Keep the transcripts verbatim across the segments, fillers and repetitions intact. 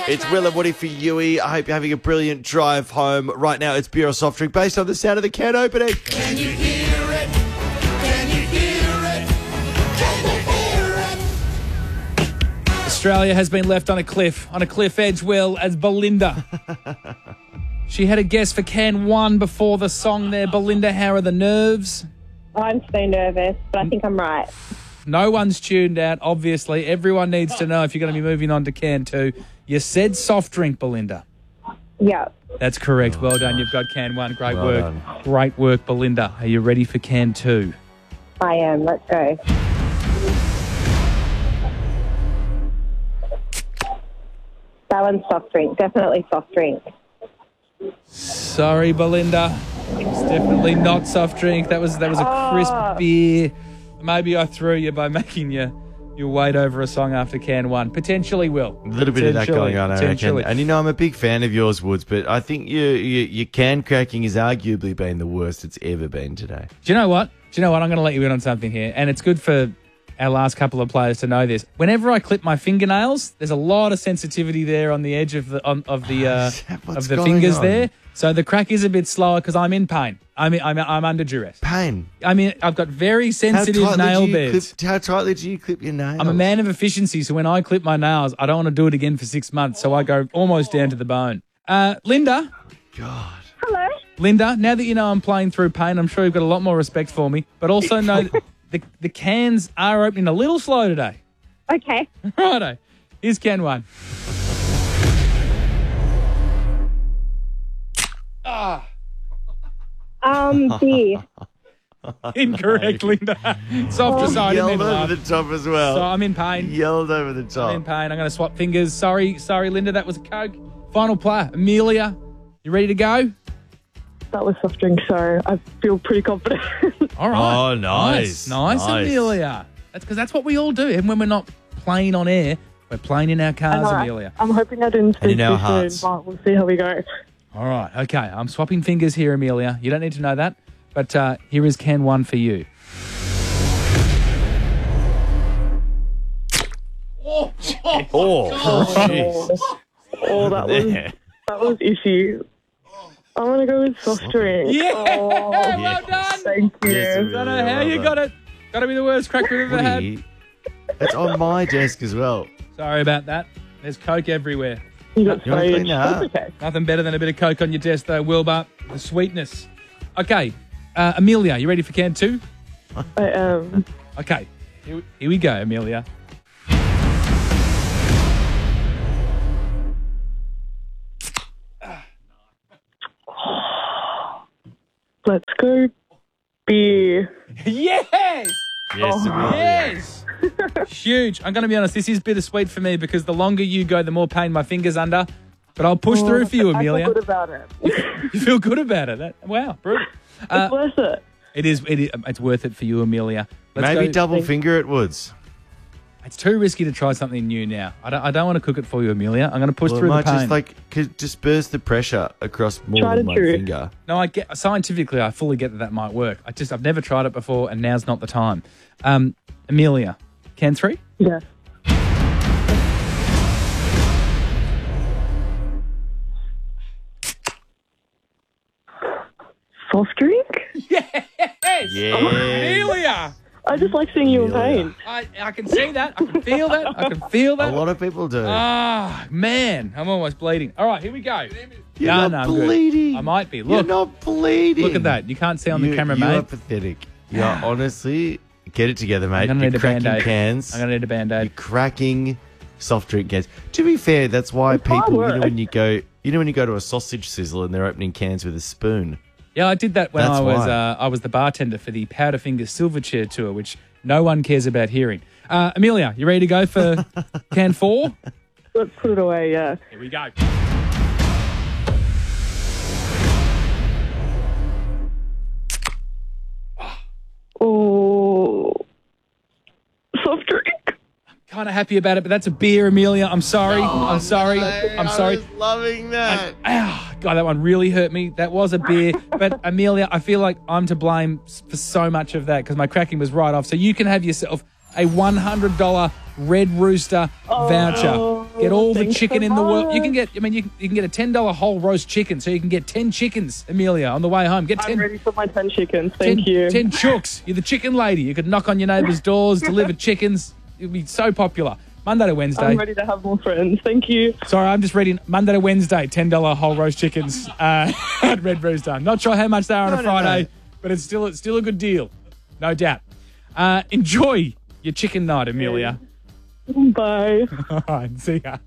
It's Will and Woody for Yui. I hope you're having a brilliant drive home. Right now, it's beer or soft drink based on the sound of the can opening. Can you hear it? Can you hear it? Can you hear it? Australia has been left on a cliff, on a cliff edge, Will, as Belinda. She had a guess for can one before the song there. Belinda, how are the nerves? I'm so nervous, but I think I'm right. No one's tuned out, obviously. Everyone needs to know if you're going to be moving on to can two. You said soft drink, Belinda. Yeah. That's correct. Well done. You've got can one. Great Well work. done. Great work, Belinda. Are you ready for can two? I am. Let's go. That one's soft drink. Definitely soft drink. Sorry, Belinda. It's definitely not soft drink. That was that was a crisp Oh. beer. Maybe I threw you by making you you wait over a song after can one. Potentially will. A little bit of that Potentially. going on, I reckon. Potentially. And you know, I'm a big fan of yours, Woods, but I think you, you, your can cracking has arguably been the worst it's ever been today. Do you know what? Do you know what? I'm going to let you in on something here, and it's good for our last couple of players to know this. Whenever I clip my fingernails, there's a lot of sensitivity there on the edge of the on, of the uh, Is that what's of the going fingers on? there. So the crack is a bit slower because I'm in pain. I'm I'm I'm under duress. Pain. I mean, I've got very How sensitive tightly, nail do you beds. clip, how tightly do you clip your nails? I'm a man of efficiency, so when I clip my nails, I don't want to do it again for six months. So I go almost down to the bone. Uh, Linda, God. Hello. Linda, now that you know I'm playing through pain, I'm sure you've got a lot more respect for me. But also know that the the cans are opening a little slow today. Okay. Righto. Here's can one. Ah, Um, beer. incorrect, Linda. Softer side. I didn't Yelled mean to over laugh. the top as well. So I'm in pain. Yelled over the top. I'm in pain. I'm going to swap fingers. Sorry, sorry, Linda. That was a Coke. Final player, Amelia. You ready to go? That was soft drink, so I feel pretty confident. All right. Oh, nice. Nice, Nice. Amelia. That's because that's what we all do. And when we're not playing on air, we're playing in our cars, All right. Amelia. I'm hoping I didn't speak in our too hearts. soon, but we'll see how we go. All right. Okay. I'm swapping fingers here, Amelia. You don't need to know that. But uh, here is can one for you. Oh, jeez. Oh, that was There. that was issue. I'm gonna go with soft drink. Yeah. Oh, Well done. thank you. Yes, I don't know Amelia, how well you done. got it. Got to be the worst crack we've ever had. Woody, that's on my desk as well. Sorry about that. There's Coke everywhere. You got You wanna sprayed. clean that That's okay. Nothing better than a bit of Coke on your desk, though, Wilbur. The sweetness. Okay. Uh, Amelia, you ready for can two? I am. Okay. Here, here we go, Amelia. Let's go beer. Yes! Yes, Oh. Amelia. Yes! Huge. I'm going to be honest, this is bittersweet for me because the longer you go, the more pain my finger's under. But I'll push through for you, I Amelia. feel good about it. You feel good about it. That, wow, brutal. Uh, It's worth it. it is. It is. It's worth it for you, Amelia. Let's Maybe go. double finger it, Woods. It's too risky to try something new now. I don't. I don't want to cook it for you, Amelia. I'm going to push Well, it through the might pain. just like could disperse the pressure across more Tried than and one true. finger. No, I get scientifically. I fully get that that might work. I just I've never tried it before, and now's not the time. Um, Amelia, can three? Yes. Soft drink? Yes. Yes. Amelia. I just like seeing you in Amelia. pain. I, I can see that. I can feel that. I can feel A that. lot of people do. Ah, man, I'm almost bleeding. All right, here we go. You're no, not no, I'm good. bleeding. I might be. You're Look, not bleeding. look at that. You can't see on the You- camera, you are mate. pathetic. You're honestly, get it together, mate. I'm gonna You're need a cracking Band-Aid. cans. I'm gonna need a You're band-aid. cracking soft drink cans. To be fair, that's why It's hard people, you know, work. when you go, you know, when you go to a sausage sizzle and they're opening cans with a spoon. Yeah, I did that when That's I was why. uh, I was the bartender for the Powderfinger Silverchair tour, which no one cares about hearing. Uh, Amelia, you ready to go for can four? Let's put it away, yeah. Here we go. Oh, soft drink. Kind of happy about it, but that's a beer, Amelia. I'm sorry. I'm sorry. I'm sorry. I was loving that. Ah, God, that one really hurt me. That was a beer. But Amelia, I feel like I'm to blame s- for so much of that because my cracking was right off. So you can have yourself a one hundred dollars Red Rooster voucher. Get all the thanks chicken so in the world. You much. can get, I mean, you can, you can get a ten dollars whole roast chicken, so you can get ten chickens, Amelia, on the way home. Get I'm ten, ready for my ten chickens. ten, Thank you. ten chooks. You're the chicken lady. You could knock on your neighbours' doors, deliver chickens. You'd be so popular. Monday to Wednesday. I'm ready to have more friends. Thank you. Sorry, I'm just reading Monday to Wednesday, ten dollars whole roast chickens uh, at Red Rooster. Not sure how much they are on No, a no, Friday, no. but it's still, it's still a good deal. No doubt. Uh, enjoy your chicken night, Amelia. Bye. All right, see ya.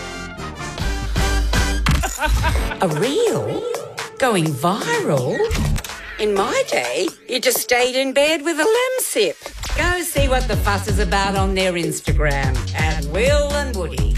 A reel? Going viral? In my day, you just stayed in bed with a lemsip. Go see what the fuss is about on their Instagram at Will and Woody.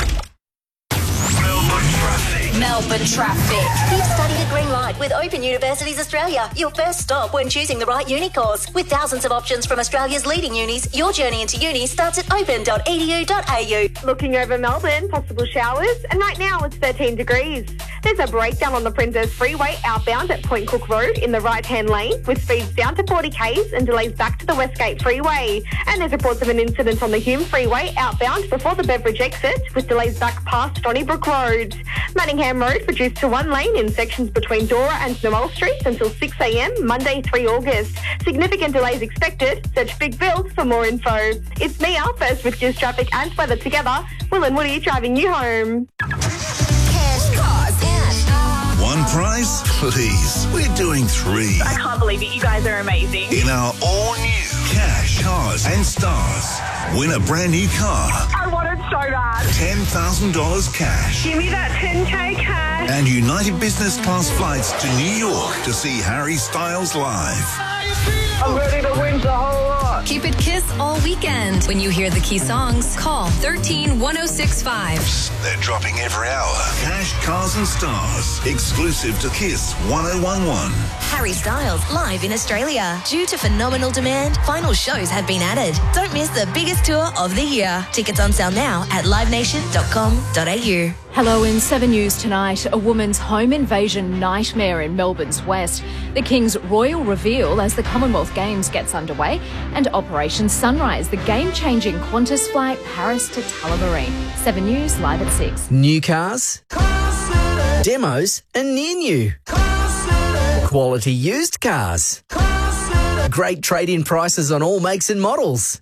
Melbourne traffic. You've studied at Green Light with Open Universities Australia. Your first stop when choosing the right uni course. With thousands of options from Australia's leading unis, your journey into uni starts at open dot e d u dot a u. Looking over Melbourne, possible showers, and right now it's thirteen degrees. There's a breakdown on the Princes Freeway outbound at Point Cook Road in the right-hand lane with speeds down to forty k's and delays back to the Westgate Freeway. And there's reports of an incident on the Hume Freeway outbound before the Beveridge exit with delays back past Donnybrook Road. Manningham Road reduced to one lane in sections between Dora and Noel Streets until six a m Monday, the third of August. Significant delays expected. Search Big Bill for more info. It's Mia, first with News Traffic and weather together. Will and Woody driving you home. Cash, cars, and One prize? Please. We're doing three. I can't believe it. You guys are amazing. In our all-new Cash, Cars and Stars. Win a brand new car. I want it so bad. ten thousand dollars cash. Give me that ten k cash. And United Business Class flights to New York to see Harry Styles live. I'm ready to win the whole lot. Keep it Kiss all weekend. When you hear the key songs, call one three one oh six five. They're dropping every hour. Cash, Cars and Stars. Exclusive to Kiss one oh one one. Harry Styles live in Australia. Due to phenomenal demand, final shows have been added. Don't miss the biggest tour of the year. Tickets on sale now at live nation dot com dot a u. Hello, in seven News tonight, a woman's home invasion nightmare in Melbourne's west, the King's royal reveal as the Commonwealth Games gets underway, and Operation Sunrise, the game-changing Qantas flight Paris to Tullamarine. seven News live at six. New cars, demos and near new, quality used cars, great trade-in prices on all makes and models.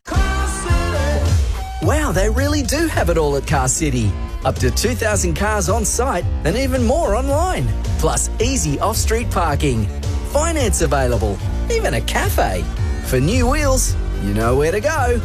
Wow, they really do have it all at Car City. Up to two thousand cars on site and even more online. Plus easy off-street parking. Finance available. Even a cafe. For new wheels, you know where to go.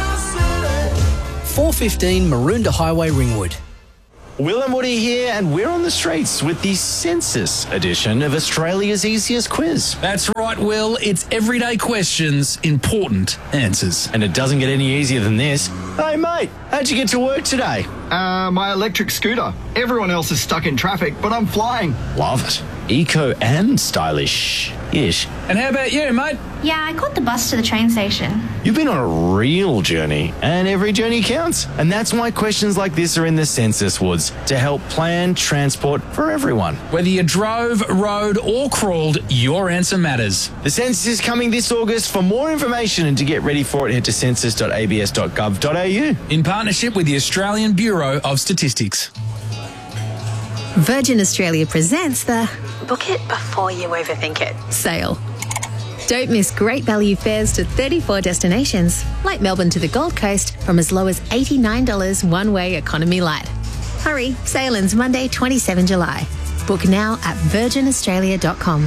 four fifteen Maroondah Highway, Ringwood. Will and Woody here, and we're on the streets with the census edition of Australia's Easiest Quiz. That's right, Will. It's everyday questions, important answers. And it doesn't get any easier than this. Hey, mate, how'd you get to work today? Uh, my electric scooter. Everyone else is stuck in traffic, but I'm flying. Love it. Eco and stylish-ish. And how about you, mate? Yeah, I caught the bus to the train station. You've been on a real journey, and every journey counts. And that's why questions like this are in the Census Woods, to help plan transport for everyone. Whether you drove, rode, or crawled, your answer matters. The census is coming this August. For more information and to get ready for it, head to census dot a b s dot gov dot a u. In partnership with the Australian Bureau of Statistics. Virgin Australia presents the Book it before you overthink it. sale. Don't miss great value fares to thirty-four destinations, like Melbourne to the Gold Coast, from as low as eighty-nine dollars one-way economy light. Hurry, sale ends Monday, the twenty-seventh of July. Book now at virgin australia dot com.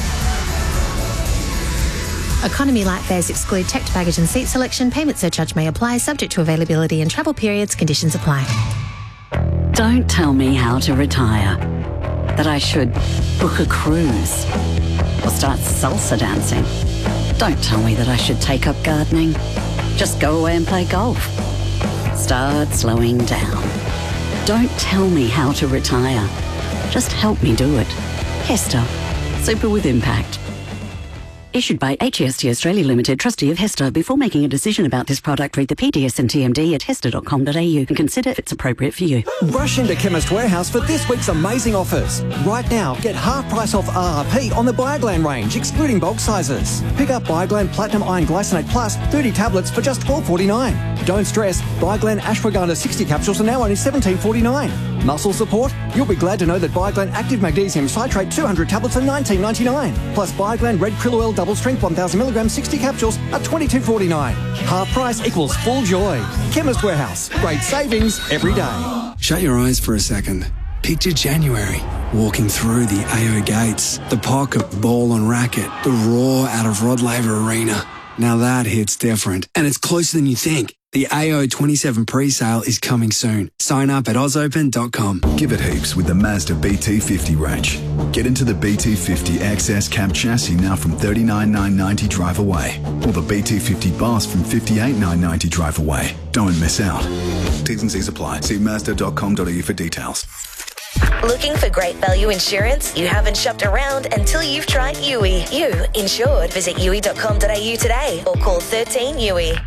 Economy light fares exclude checked baggage and seat selection. Payment surcharge may apply, subject to availability and travel periods. Conditions apply. Don't tell me how to retire. That I should book a cruise or start salsa dancing. Don't tell me that I should take up gardening. Just go away and play golf. Start slowing down. Don't tell me how to retire. Just help me do it. Hester, super with impact. Issued by H E S T Australia Limited, trustee of Hester. Before making a decision about this product, read the P D S and T M D at hester dot com dot a u and consider if it's appropriate for you. Rush into Chemist Warehouse for this week's amazing offers. Right now, get half price off R R P on the Bioglan range, excluding bulk sizes. Pick up Bioglan Platinum Iron Glycinate Plus thirty tablets for just twelve forty-nine. Don't stress, Bioglan Ashwagandha sixty capsules are now only seventeen forty-nine. Muscle support? You'll be glad to know that Bioglan Active Magnesium Citrate two hundred tablets are nineteen ninety-nine. Plus Bioglan Red Krill Oil Double Strength one thousand milligram sixty capsules are twenty-two forty-nine. Half price equals full joy. Chemist Warehouse. Great savings every day. Shut your eyes for a second. Picture January, walking through the A O gates, the pocket, ball and racket, the roar out of Rod Laver Arena. Now that hits different, and it's closer than you think. The A O twenty-seven pre-sale is coming soon. Sign up at oz open dot com. Give it heaps with the Mazda B T fifty range. Get into the B T fifty X S cab chassis now from thirty-nine thousand nine hundred ninety drive away, or the B T fifty Bus from fifty-eight thousand nine hundred ninety drive away. Don't miss out. T's and C's apply. See mazda dot com dot a u for details. Looking for great value insurance? You haven't shopped around until you've tried U I. You insured. Visit u i dot com dot a u today or call thirteen U I.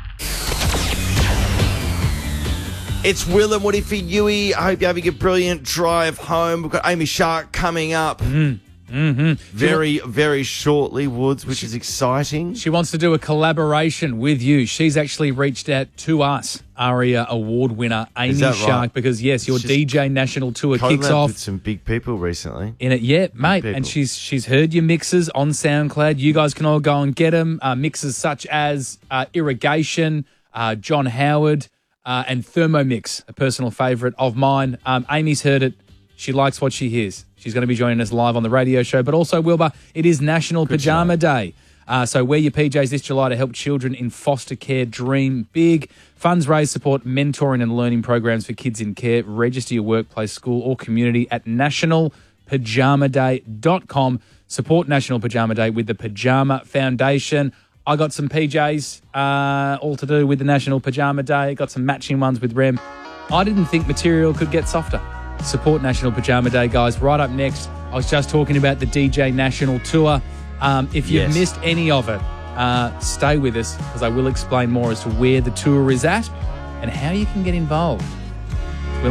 It's Will and Woody for Yui. I hope you're having a brilliant drive home. We've got Amy Shark coming up mm, mm-hmm. very, very shortly, Woods, which is exciting. She wants to do a collaboration with you. She's actually reached out to us, ARIA Award winner Amy Is that Shark, right? because, yes, your She's D J National Tour kicks collabed off. with some big people recently. In it, yeah, mate. people. And she's she's heard your mixes on SoundCloud. You guys can all go and get them. Uh, mixes such as uh, Irrigation, uh, John Howard, uh, and Thermomix, a personal favourite of mine. Um, Amy's heard it. She likes what she hears. She's going to be joining us live on the radio show. But also, Wilbur, it is National Good Pajama show. Day. Uh, so wear your P Js this July to help children in foster care dream big. Funds raised support mentoring and learning programs for kids in care. Register your workplace, school or community at national pajama day dot com. Support National Pajama Day with the Pajama Foundation. I got some P Js uh, all to do with the National Pajama Day. Got some matching ones with Rem. I didn't think material could get softer. Support National Pajama Day, guys. Right up next, I was just talking about the D J National Tour. Um, if you've Yes. missed any of it, uh, stay with us because I will explain more as to where the tour is at and how you can get involved.